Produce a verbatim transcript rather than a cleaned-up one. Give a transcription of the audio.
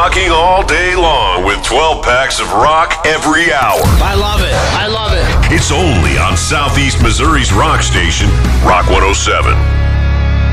rocking all day long with twelve packs of rock every hour. I love it. I love it. It's only on Southeast Missouri's rock station, Rock one oh seven.